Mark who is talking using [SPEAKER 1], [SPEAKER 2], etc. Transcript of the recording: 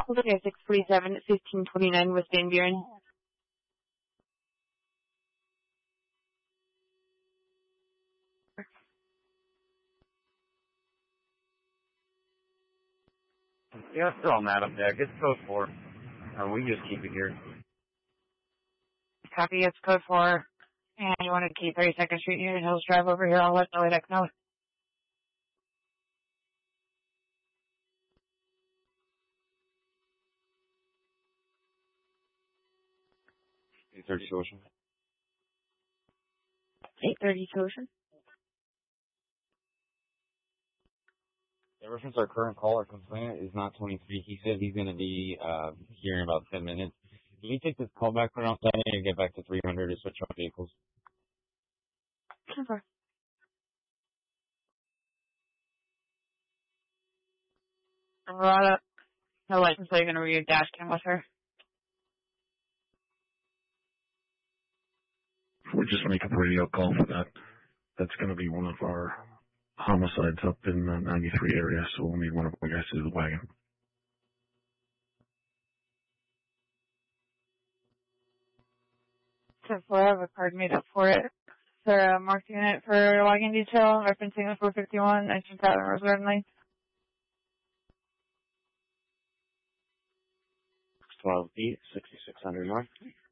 [SPEAKER 1] Okay, 647 at 1529 West Van Buren.
[SPEAKER 2] Yeah, it's still on that up there. It's code 4. We can just keep it here.
[SPEAKER 1] Copy, it's code 4. And you want to keep 32nd Street Union Hills Drive over here. I'll let LAX know.
[SPEAKER 2] Ocean.
[SPEAKER 1] 830 Ocean.
[SPEAKER 2] Yeah, reference our current caller complaint is not 23. He said he's going to be here in about 10 minutes. Can you take this call back for around 7 and get back to 300 to switch off vehicles?
[SPEAKER 1] Sure. Rada, no license plate, going to read your dash cam with her.
[SPEAKER 3] We're just making a radio call for that. That's going to be one of our homicides up in the 93 area, so we'll need one of our guys to do the wagon.
[SPEAKER 1] So I have a card made up for it. Sarah marked unit for login detail, referencing the 451, 19,000 Rose Garden Lane.
[SPEAKER 2] 12 feet, 6600 north.